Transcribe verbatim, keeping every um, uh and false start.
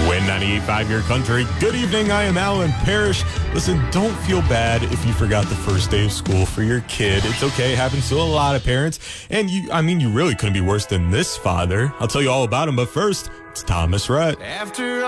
Win ninety-eight point five Your Country. Good evening, I am Alan Parrish. Listen, don't feel bad if you forgot the first day of school for your kid. It's okay, it happens to a lot of parents. And you, I mean, you really couldn't be worse than this father. I'll tell you all about him, but first, it's Thomas Rhett. After